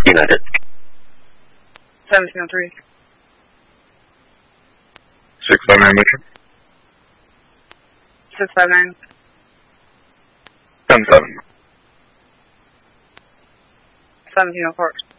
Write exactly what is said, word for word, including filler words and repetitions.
United. seventeen oh three. six five nine Metro. six five nine. ten seven. seventeen oh four.